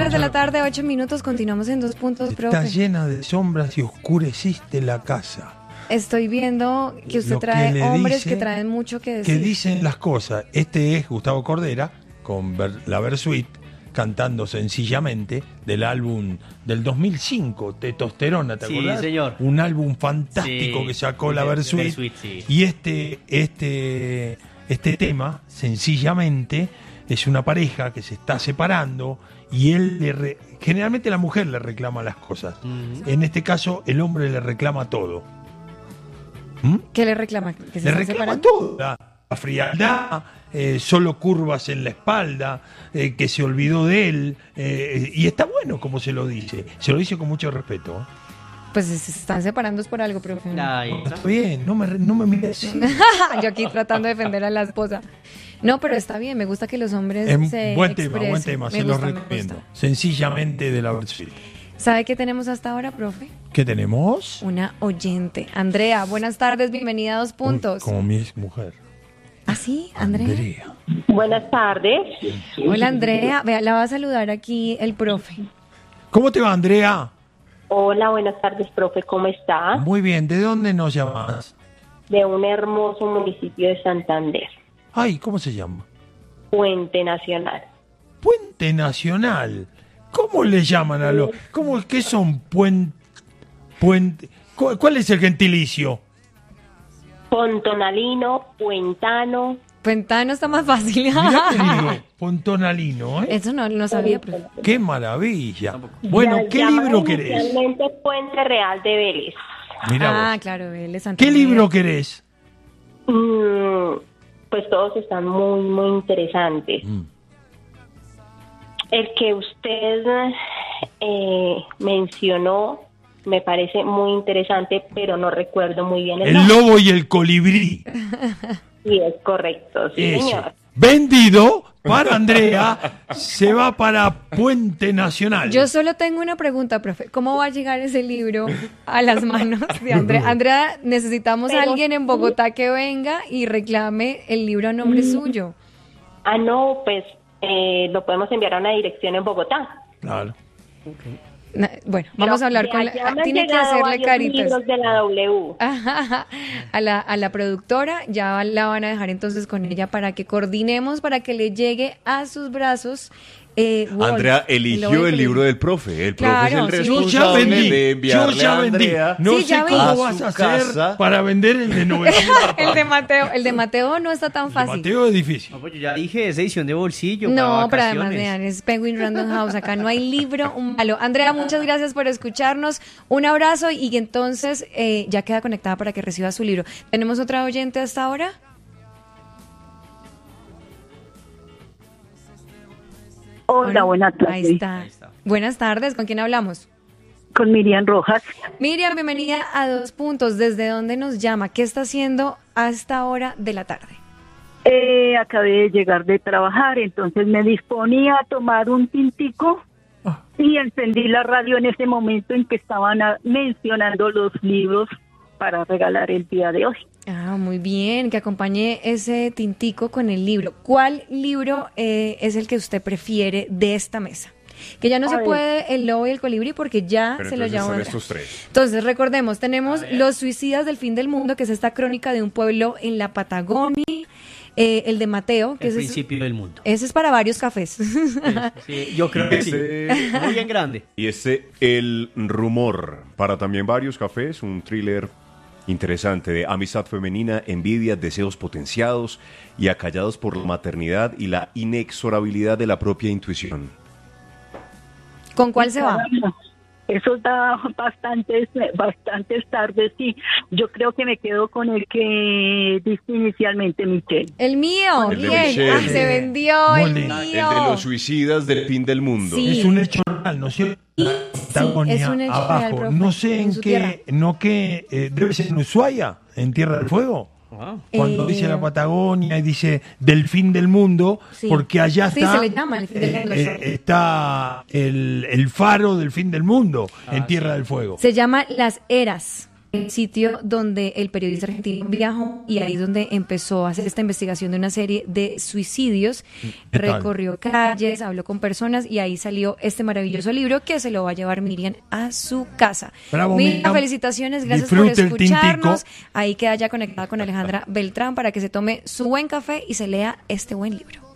horas de la tarde, 8 minutos, continuamos en 2 puntos, profe. Está llena de sombras y oscureciste la casa. Estoy viendo que usted Lo que trae le hombres dice, que traen mucho que decir. Que dicen las cosas. Este es Gustavo Cordera, con la Versuit, cantando Sencillamente, del álbum del 2005, Testosterona, ¿te acordás? Sí, señor. Un álbum fantástico que sacó la Versuit. Sí. Y este tema, Sencillamente, es una pareja que se está separando y él generalmente la mujer le reclama las cosas. En este caso, el hombre le reclama todo. ¿Qué le reclama? ¿Que se Le está reclama separando? todo. La frialdad, solo curvas en la espalda, que se olvidó de él. Y está bueno como se lo dice. Se lo dice con mucho respeto. Pues se están separando es por algo, profe. Ay, Está bien, no me mires así. Yo aquí tratando de defender a la esposa. No, pero está bien, me gusta que los hombres se Buen expresen. tema, Me se lo gusta, me recomiendo. gusta. Sencillamente de la Versuit. ¿Sabe qué tenemos hasta ahora, profe? ¿Qué tenemos? Una oyente. Andrea, buenas tardes, bienvenida a 2 puntos. Como mi ex mujer. ¿Ah, sí, Andrea? Buenas tardes. Hola, Andrea. Vea, la va a saludar aquí el profe. ¿Cómo te va, Andrea? Hola, buenas tardes, profe. ¿Cómo está? Muy bien, ¿de dónde nos llamas? De un hermoso municipio de Santander, Ay, ¿cómo se llama? Puente Nacional. Puente Nacional. ¿Cómo le llaman a los? ¿Qué son puente? ¿Cuál es el gentilicio? Pontonalino, puentano. Puentano está más fácil. Mirá que digo, pontonalino, ¿eh? Eso no sabía, profe. ¡Qué maravilla! Bueno, La ¿qué llaman libro querés? inicialmente Puente Real de Vélez. Mirá vos. Claro, él es ¿Qué Santander. libro querés? Pues todos están muy, muy interesantes. El que usted mencionó me parece muy interesante, pero no recuerdo muy bien el El nombre. lobo y el colibrí. Sí, es correcto, sí, Ese. señor. Vendido para Andrea, se va para Puente Nacional. Yo solo tengo una pregunta, profe. ¿Cómo va a llegar ese libro a las manos de Andrea? Andrea, necesitamos a alguien en Bogotá que venga y reclame el libro a nombre suyo. No, pues lo podemos enviar a una dirección en Bogotá. Claro. Bueno, vamos a hablar con la... Tiene que hacerle caritas. Libros de la W. A la productora, ya la van a dejar entonces con ella para que coordinemos, para que le llegue a sus brazos. Wolf, Andrea eligió el libro del profe. El Claro, profe es el sí. responsable de enviarle Yo ya a vendí. Andrea. No Sí, sé ya cómo vi. vas a A su hacer casa. para vender el de 900. el de Mateo no está tan El de fácil. Mateo es difícil. No, pues yo ya dije, es edición de bolsillo. No, pero para además, vacaciones. vean, es Penguin Random House. Acá no hay libro malo. Andrea, muchas gracias por escucharnos. Un abrazo y entonces ya queda conectada para que reciba su libro. ¿Tenemos otra oyente hasta ahora? Hola, buenas tardes. Ahí está. Buenas tardes. ¿Con quién hablamos? Con Miriam Rojas. Miriam, bienvenida a 2 puntos. ¿Desde dónde nos llama? ¿Qué está haciendo a esta hora de la tarde? Acabé de llegar de trabajar, entonces me disponía a tomar un tintico y encendí la radio en ese momento en que estaban mencionando los libros para regalar el día de hoy. Muy bien, que acompañe ese tintico con el libro. ¿Cuál libro es el que usted prefiere de esta mesa? Que ya no se puede el lobo y el colibrí porque ya Pero se lo entonces llaman. son estos tres. Entonces, recordemos, tenemos Los Suicidas del Fin del Mundo, que es esta crónica de un pueblo en la Patagonia. El de Mateo, que El ese principio del mundo. ese es para varios cafés. Sí, yo creo que sí. Muy en grande. Y El Rumor, para también varios cafés, un thriller interesante de amistad femenina, envidia, deseos potenciados y acallados por la maternidad y la inexorabilidad de la propia intuición. ¿Con cuál se va? Eso da bastantes tardes, sí. Yo creo que me quedo con el que diste inicialmente, Michelle. El mío, El de bien. Michelle. Se vendió Muy el lindo. mío. El de los suicidas del fin del mundo. Sí. Es un hecho real, ¿no es cierto? Patagonia, es un hecho real, abajo. profe, No sé en su tierra. debe ser en Ushuaia, en Tierra del Fuego. Wow. Cuando dice la Patagonia y dice del fin del mundo, Sí. porque allá Sí, está, se le llama el fin del mundo. está el faro del fin del mundo en Tierra del Fuego. Se llama Las Eras. el sitio donde el periodista argentino viajó y ahí donde empezó a hacer esta investigación de una serie de suicidios. ¿Qué tal? Recorrió calles, habló con personas y ahí salió este maravilloso libro que se lo va a llevar Miriam a su casa. Bravo, Miriam, felicitaciones, gracias por Disfrute el escucharnos. tintico. Ahí queda ya conectada con Alejandra Beltrán para que se tome su buen café y se lea este buen libro.